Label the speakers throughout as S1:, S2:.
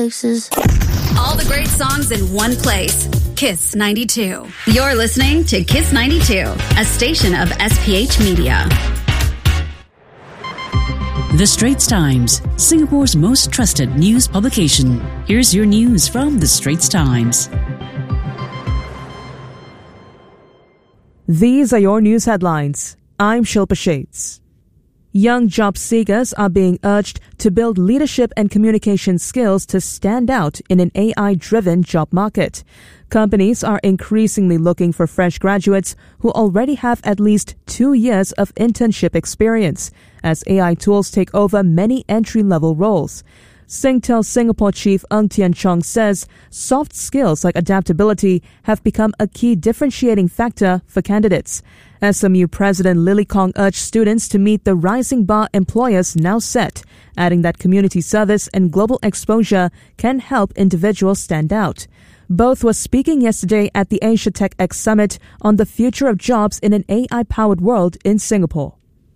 S1: places.
S2: All the great songs in one place. Kiss 92. You're listening to Kiss 92, a station of SPH Media.
S3: The Straits Times, Singapore's most trusted news publication. Here's your news from The Straits Times.
S4: These are your news headlines. I'm Shilpa Shades. Young job seekers are being urged to build leadership and communication skills to stand out in an AI-driven job market. Companies are increasingly looking for fresh graduates who already have at least 2 years of internship experience, as AI tools take over many entry-level roles. Singtel Singapore Chief Ng Tian Chong says soft skills like adaptability have become a key differentiating factor for candidates. SMU President Lily Kong urged students to meet the rising bar employers now set, adding that community service and global exposure can help individuals stand out. Both were speaking yesterday at the Asia Tech X Summit on the future of jobs in an AI-powered world in Singapore.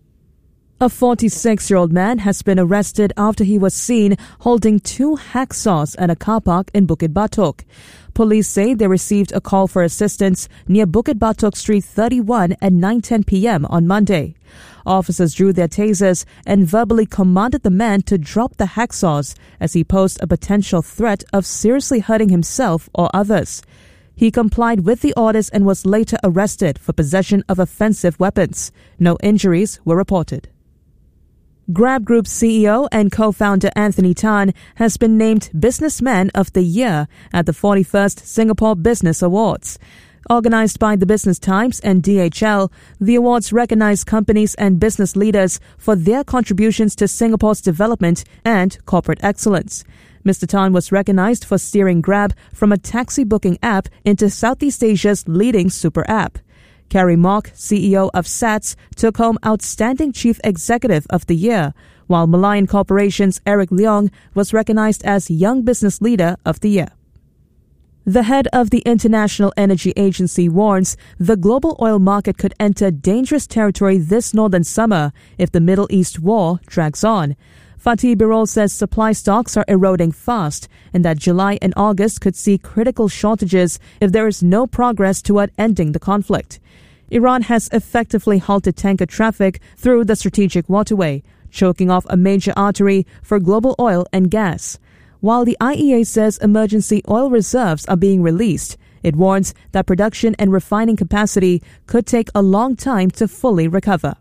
S4: A 46-year-old man has been arrested after he was seen holding 2 hacksaws at a car park in Bukit Batok. Police say they received a call for assistance near Bukit Batok Street 31 at 9:10 p.m. on Monday. Officers drew their tasers and verbally commanded the man to drop the hacksaws as he posed a potential threat of seriously hurting himself or others. He complied with the orders and was later arrested for possession of offensive weapons. No injuries were reported. Grab Group CEO and co-founder Anthony Tan has been named Businessman of the Year at the 41st Singapore Business Awards. Organized by the Business Times and DHL, the awards recognize companies and business leaders for their contributions to Singapore's development and corporate excellence. Mr. Tan was recognized for steering Grab from a taxi booking app into Southeast Asia's leading super app. Carrie Mock, CEO of SATS, took home Outstanding Chief Executive of the Year, while Malayan Corporation's Eric Leong was recognized as Young Business Leader of the Year. The head of the International Energy Agency warns the global oil market could enter dangerous territory this northern summer if the Middle East war drags on. Fatih Birol says supply stocks are eroding fast and that July and August could see critical shortages if there is no progress toward ending the conflict. Iran has effectively halted tanker traffic through the strategic waterway, choking off a major artery for global oil and gas. While the IEA says emergency oil reserves are being released, it warns that production and refining capacity could take a long time to fully recover.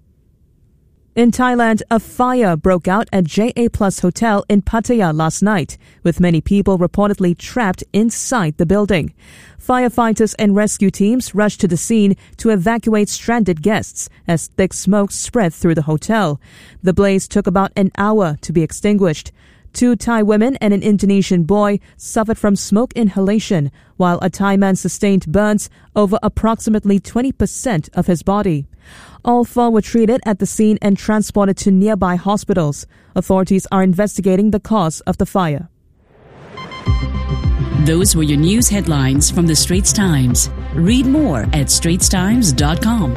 S4: In Thailand, a fire broke out at JA Plus Hotel in Pattaya last night, with many people reportedly trapped inside the building. Firefighters and rescue teams rushed to the scene to evacuate stranded guests as thick smoke spread through the hotel. The blaze took about an hour to be extinguished. 2 Thai women and an Indonesian boy suffered from smoke inhalation, while a Thai man sustained burns over approximately 20% of his body. All 4 were treated at the scene and transported to nearby hospitals. Authorities are investigating the cause of the fire.
S3: Those were your news headlines from The Straits Times. Read more at straitstimes.com.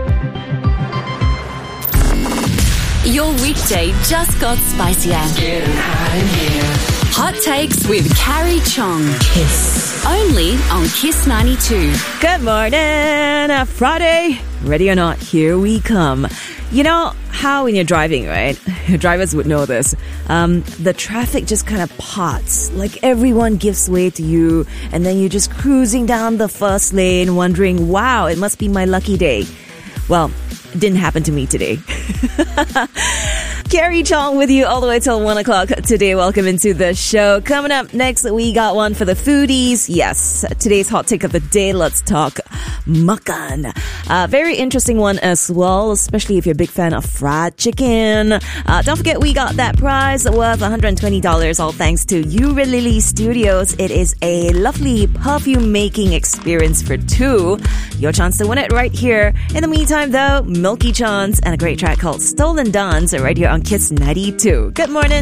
S2: Your weekday just got spicier.
S5: Getting hot in here.
S2: Hot Takes with Carrie Chong.
S3: Kiss.
S2: Only on Kiss 92.
S6: Good morning, Friday. Ready or not, here we come. You know how when you're driving, right? Drivers would know this. The traffic just kind of parts. Like everyone gives way to you, and then you're just cruising down the first lane, wondering, wow, it must be my lucky day. Well, it didn't happen to me today. Carrie Chong with you all the way till 1 o'clock today. Welcome into the show. Coming up next, we got one for the foodies. Yes, today's hot take of the day. Let's talk makan. Very interesting one as well, especially if you're a big fan of fried chicken. Don't forget, we got that prize worth $120, all thanks to Uralili Studios. It is a lovely perfume making experience for 2. Your chance to win it right here. In the meantime, though, Milky Chance and a great track called Stolen Dance right here on Kiss 92. Good morning.